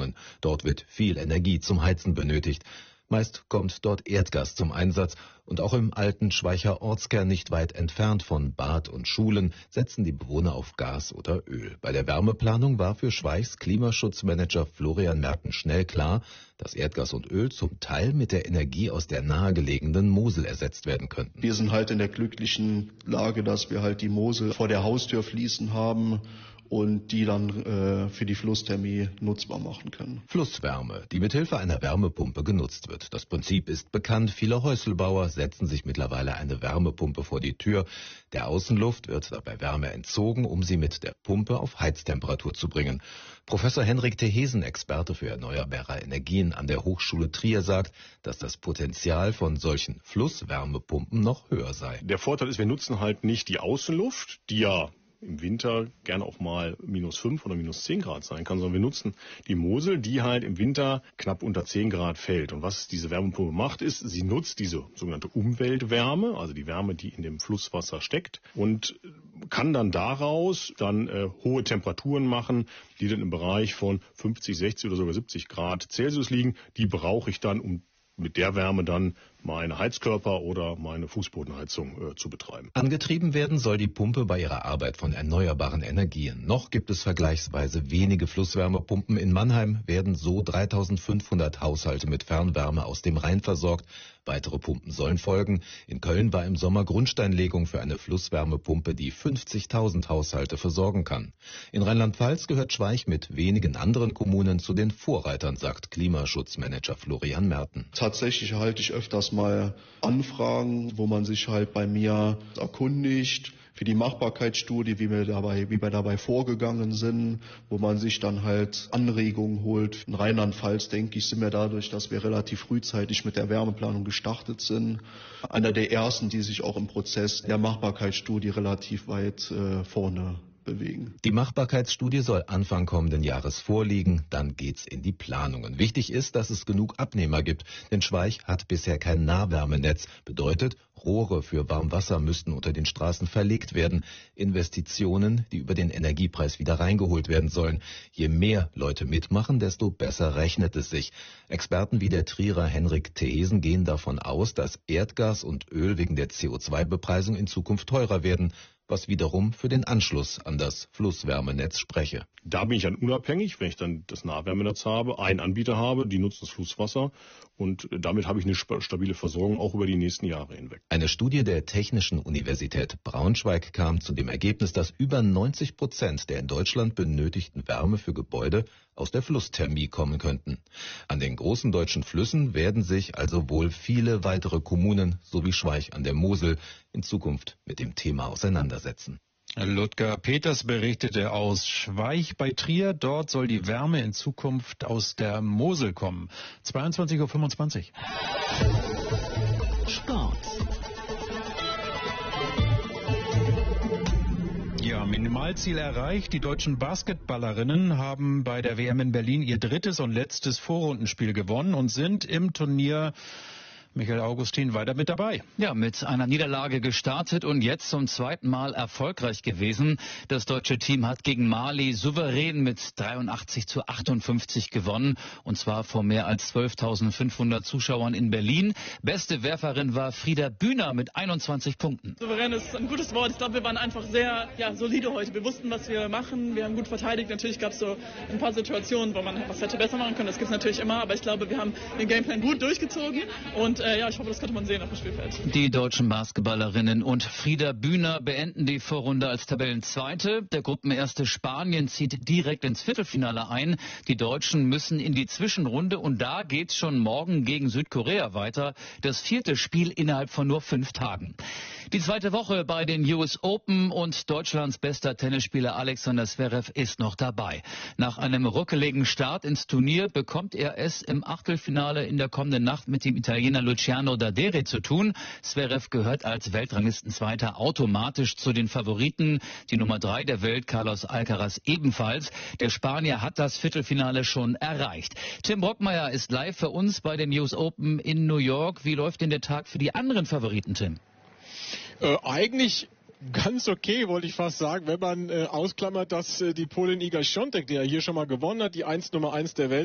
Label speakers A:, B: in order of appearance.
A: Wohnungen. Dort wird viel Energie zum Heizen benötigt. Meist kommt dort Erdgas zum Einsatz und auch im alten Schweicher Ortskern nicht weit entfernt von Bad und Schulen setzen die Bewohner auf Gas oder Öl. Bei der Wärmeplanung war für Schweichs Klimaschutzmanager Florian Merten schnell klar, dass Erdgas und Öl zum Teil mit der Energie aus der nahegelegenen Mosel ersetzt werden könnten.
B: Wir sind halt in der glücklichen Lage, dass wir halt die Mosel vor der Haustür fließen haben und die dann für die Flussthermie nutzbar machen können.
A: Flusswärme, die mithilfe einer Wärmepumpe genutzt wird. Das Prinzip ist bekannt. Viele Häuselbauer setzen sich mittlerweile eine Wärmepumpe vor die Tür. Der Außenluft wird dabei Wärme entzogen, um sie mit der Pumpe auf Heiztemperatur zu bringen. Professor Henrik Thehesen, Experte für erneuerbare Energien an der Hochschule Trier, sagt, dass das Potenzial von solchen Flusswärmepumpen noch höher sei.
C: Der Vorteil ist, wir nutzen halt nicht die Außenluft, die ja im Winter gerne auch mal -5 oder -10 Grad sein kann, sondern wir nutzen die Mosel, die halt im Winter knapp unter 10 Grad fällt. Und was diese Wärmepumpe macht, ist, sie nutzt diese sogenannte Umweltwärme, also die Wärme, die in dem Flusswasser steckt, und kann dann daraus hohe Temperaturen machen, die dann im Bereich von 50, 60 oder sogar 70 Grad Celsius liegen. Die brauche ich dann, um mit der Wärme dann meine Heizkörper oder meine Fußbodenheizung zu betreiben.
A: Angetrieben werden soll die Pumpe bei ihrer Arbeit von erneuerbaren Energien. Noch gibt es vergleichsweise wenige Flusswärmepumpen. In Mannheim werden so 3.500 Haushalte mit Fernwärme aus dem Rhein versorgt. Weitere Pumpen sollen folgen. In Köln war im Sommer Grundsteinlegung für eine Flusswärmepumpe, die 50.000 Haushalte versorgen kann. In Rheinland-Pfalz gehört Schweich mit wenigen anderen Kommunen zu den Vorreitern, sagt Klimaschutzmanager Florian Merten.
B: Tatsächlich erhalte ich öfters mal Anfragen, wo man sich halt bei mir erkundigt für die Machbarkeitsstudie, wie wir dabei vorgegangen sind, wo man sich dann halt Anregungen holt. In Rheinland-Pfalz, denke ich, sind wir dadurch, dass wir relativ frühzeitig mit der Wärmeplanung gestartet sind, einer der ersten, die sich auch im Prozess der Machbarkeitsstudie relativ weit vorne bewegen.
A: Die Machbarkeitsstudie soll Anfang kommenden Jahres vorliegen, dann geht's in die Planungen. Wichtig ist, dass es genug Abnehmer gibt, denn Schweich hat bisher kein Nahwärmenetz. Bedeutet, Rohre für Warmwasser müssten unter den Straßen verlegt werden. Investitionen, die über den Energiepreis wieder reingeholt werden sollen. Je mehr Leute mitmachen, desto besser rechnet es sich. Experten wie der Trierer Henrik Thehesen gehen davon aus, dass Erdgas und Öl wegen der CO2-Bepreisung in Zukunft teurer werden, was wiederum für den Anschluss an das Flusswärmenetz spreche.
C: Da bin ich dann unabhängig, wenn ich dann das Nahwärmenetz habe, einen Anbieter habe, die nutzen das Flusswasser, und damit habe ich eine stabile Versorgung auch über die nächsten Jahre hinweg.
A: Eine Studie der Technischen Universität Braunschweig kam zu dem Ergebnis, dass über 90% der in Deutschland benötigten Wärme für Gebäude aus der Flussthermie kommen könnten. An den großen deutschen Flüssen werden sich also wohl viele weitere Kommunen sowie Schweich an der Mosel in Zukunft mit dem Thema auseinandersetzen.
D: Ludger Peters berichtete aus Schweich bei Trier. Dort soll die Wärme in Zukunft aus der Mosel kommen. 22:25 Uhr.
E: Sport.
D: Ja, Minimalziel erreicht. Die deutschen Basketballerinnen haben bei der WM in Berlin ihr drittes und letztes Vorrundenspiel gewonnen und sind im Turnier, Michael Augustin, weiter mit dabei.
E: Ja, mit einer Niederlage gestartet und jetzt zum zweiten Mal erfolgreich gewesen. Das deutsche Team hat gegen Mali souverän mit 83:58 gewonnen. Und zwar vor mehr als 12.500 Zuschauern in Berlin. Beste Werferin war Frieda Bühner mit 21 Punkten.
F: Souverän ist ein gutes Wort. Ich glaube, wir waren einfach sehr solide heute. Wir wussten, was wir machen. Wir haben gut verteidigt. Natürlich gab es so ein paar Situationen, wo man was hätte besser machen können. Das gibt es natürlich immer. Aber ich glaube, wir haben den Gameplan gut durchgezogen. Und ich hoffe, das konnte man sehen auf dem Spielfeld.
E: Die deutschen Basketballerinnen und Frieda Bühner beenden die Vorrunde als Tabellenzweite. Der Gruppenerste Spanien zieht direkt ins Viertelfinale ein. Die Deutschen müssen in die Zwischenrunde und da geht's schon morgen gegen Südkorea weiter. Das vierte Spiel innerhalb von nur 5 Tagen. Die zweite Woche bei den US Open und Deutschlands bester Tennisspieler Alexander Zverev ist noch dabei. Nach einem ruckeligen Start ins Turnier bekommt er es im Achtelfinale in der kommenden Nacht mit dem Italiener Luciano Daderi zu tun. Zverev gehört als Weltranglistenzweiter automatisch zu den Favoriten. Die Nummer 3 der Welt, Carlos Alcaraz, ebenfalls. Der Spanier hat das Viertelfinale schon erreicht. Tim Brockmeier ist live für uns bei den US Open in New York. Wie läuft denn der Tag für die anderen Favoriten, Tim?
G: Eigentlich ganz okay, wollte ich fast sagen, wenn man ausklammert, dass die Polin Iga Świątek, die ja hier schon mal gewonnen hat, die Nummer 1 der Welt,